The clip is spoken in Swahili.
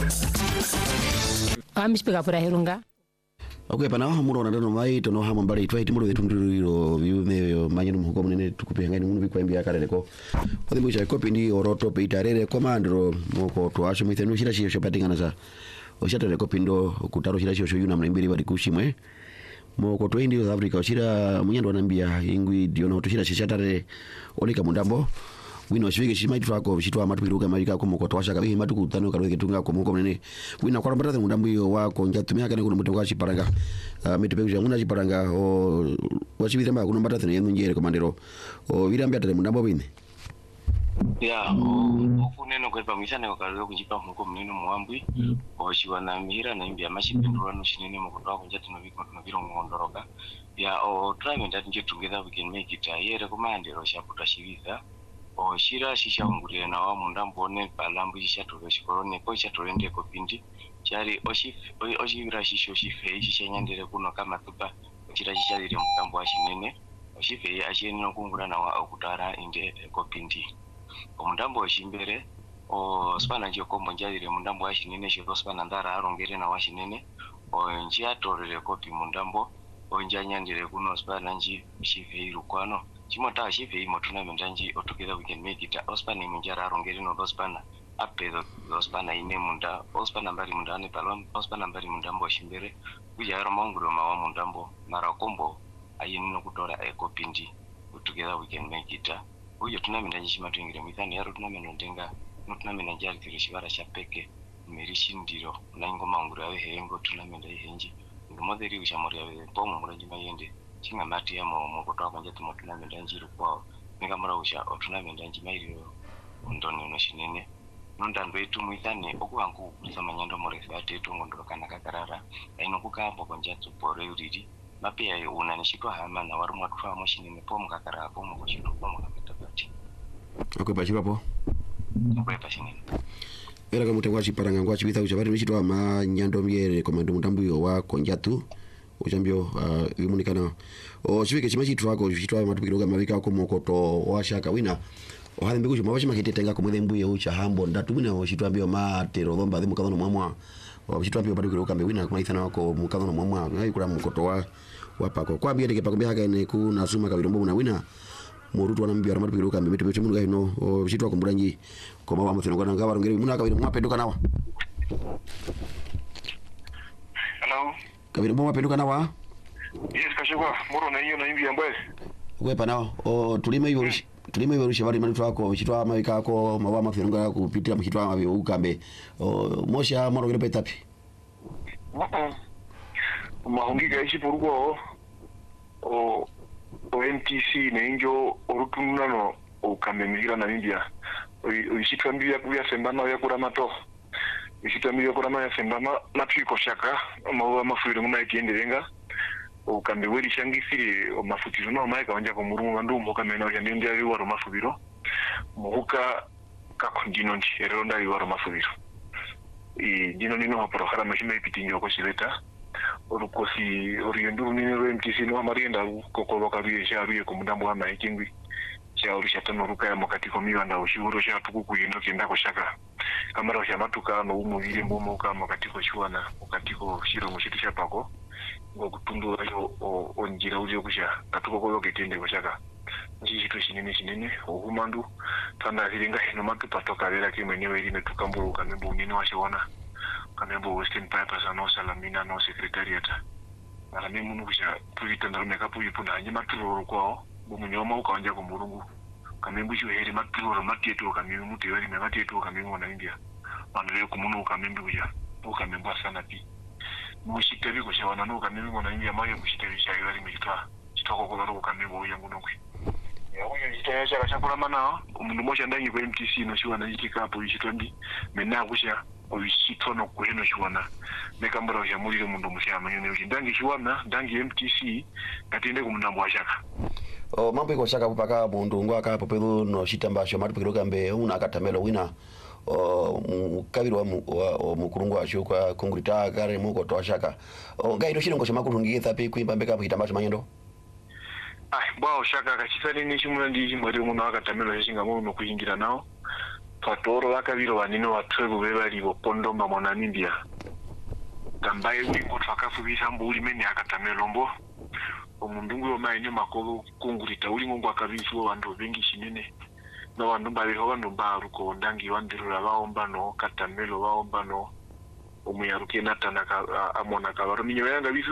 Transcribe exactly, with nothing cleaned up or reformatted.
Amispeka pura herunga. Okay, pana muro na ndano mai tono hama mbali twa itimuro vetunduriro viume manyano muhuko munene tukupihangani munu bikwambia kareleko. Odi mucha kopi ndi oroto peitarere komandro moko twasho mithenu shira shiro patingana za. Oshatele kopi ndo kutaro shira shiro yuna mlimbiri bali kushimwe. Moko twendi South Africa shira munyando anambia ingwi diono tushira shishatare olika mundambo. Wino shivike shima itwako shitwa matupiruka marika ko moko twashaka bihi matuku tano karwe tunga ko moko munene. Wina kwa mbata mundambo yo wako njatumia kana kuno mutoka shiparanga. Uh, mitupekuja muna shiparanga o washibira mba kuno mbata tene njere komandero. O virambia tele mundambo bine. Ya, o kuneno kwa pamisana kwa kalio kunjipa mko munene muambwi. O shiwana mihira na imbia mashipendura no shinene moko twako njati no biko no biro ngondoroka. Ya o try and that get together we can make it. Yere komandero shaputa shiviza. O shira shisha ngure na wa mundambo ne palambu shisha to shikorone ko shisha torende ko pindi chari oshif oshivira shisho shife shisha nyandere kuno kama tupa shira shisha dire mundambo ashinene oshife ashene no kungura na wa okutara inde ko pindi o mundambo oshimbere o spana nje kombo njadire mundambo ashinene shiro spana ndara arongere na washinene o njia torere ko pi mundambo o njanyandere kuno spana nji shife irukwano chimota shife imo tournament anji or together we can make it ospana imunjara arongere no ospana apedo ospana ine munda ospana mbali munda ne palom ospana mbali mundambo shimbere kuja ero manguro mawa mundambo mara kombo ayini no kutora eko pindi together we can make it uyo tournament anji shima tuingire mithani yaro tournament ndenga no tournament anji ari kirishibara shapeke merishi ndiro na ingoma manguro awe hengo tournament ayi henji ngomoderi ushamori awe pomo muranji mayende chinga mati ya mo mo kutoka nje tumo tournament anjiru kwao nika mara usha tournament anji mairo ndoni no shinene nondando etu muithane okuangu kusama nyando morefa tetu ngondoroka nakakarara aino kukambo konja tupore uriri mapia una nishitwa hama na waru mwatwa mo shinene po mukakara po mo kushito po mukakatati okay bachi papo okay bachi nini era kama mtengwa chiparanga ngwa chibitha uchabari nishitwa ma nyando myere komando mundambu yo wa konjatu ujambio uh, vimunikana o chivike chimachi twako chitwa matupikiroga mabika ko mokoto washaka wina o hali mbikucho mabashi makitetenga ko mwembu ye ucha hambo ndatumina o chitwa mbio matero dhomba dhimu kadhono mwamwa o chitwa mbio matupikiroga mbe wina kuma ithana wako mukadhono mwamwa ngai kula mkoto wa wapako kwa bia dike pakombia haka ne ku nasuma kabirombo muna wina morutu wana mbio matupikiroga mbe metu munu gai no o chitwa ko mburanji ko mawa mthino kana ngaba ngeri muna kabiro mwapenduka nawa. Hello. Kabiri mwa penduka nawa? Yes, kashikwa moro na hiyo na hivi ambaye. Wepa nao o tulime hiyo tulime hiyo shibari mani twako chitwa mawika ko mawa mafirunga kupitia mchitwa mavyo ukambe o mosha moro gele petapi. Mhm. Mahungiga ishi porugo o o M T C ne injo orutunna no ukambe mihira na India. O ishitwa mbia kuya sembana ya kuramato. Ishitwa mbia kurama ya sembana na piko shaka mawa mafirunga maikiendelenga. Ukambe weli shangifiri o mafutiro no maika wanja ko murungu ndu mboka mena ya ndia waro mafubiro muhuka ka kondino ndi ero nda waro mafubiro i dino nino haporo khala mashime ipitinyo ko sileta orukosi oriendu nino M T C no marienda ko ko loka biye sharuye ko mudambo ama ikingwi cha urishatano ruka ya mokati ko miwanda ushuru sha tukuku yendo kenda ko shaka kamera sha matuka no umuvire mbomo ka mokati ko shwana mokati ko shiro mushitisha pako ngo kutundu ayo onjira uje kusha katuko ko loketende ko shaka njitu shinene shinene ohumandu tanda hiringa hino matu patoka lera kimwenyewe ili netukamburu kamembo nini washona kamembo Western Pipers no salamina no secretariat ala memu nukusha tuitanda rumeka puyipuna anje maturo kwao bumunyoma ukawanja ko murungu kamembo shu heri maturo matieto kamembo mutewali me matieto kamembo na India mandele kumunu kamembo kuja ukamembo sana pi mushitebi ko shawana no kamembo na India mayo mushitebi shayari mekitwa chitoko ko ro kamembo yangu nokwe ya uyo yitaya chaka chakula mana umundu mosha ndangi ko M T C no shiwana yikikapo yishitondi mena kusha oyishitono kweno shiwana nekambara ya mulire mundu mushama nyene ndangi shiwana ndangi M T C katende kumundambo washaka o mambo iko shaka kupaka mundu ngwa ka popelo no shitambasho matu pikiroga mbe una akatamelo wina o mukabiri wa mukurungu asho kwa kongurita kare muko to shaka o ngai no shirongo shama kurungitha pe kuimba mbeka hitambasho manyendo ai bwa shaka kachisa nini shimuna ndi chimwere muno akatamelo shinga muno kuyingira nawo twatoro vakaviro vanino vatwevu vevari vopondomba monamibia gambai wingo twakafuvisa mbuli mene akatamelombo omundungu yomaenyo makolo kungurita uli ngongo akavisiwo vantu vengi shinene no vantu mbaviho vantu mbaruko ndangi vandirura vaomba no katamelo vaomba no omuyaruke natana amona kavaro minyo yanga visu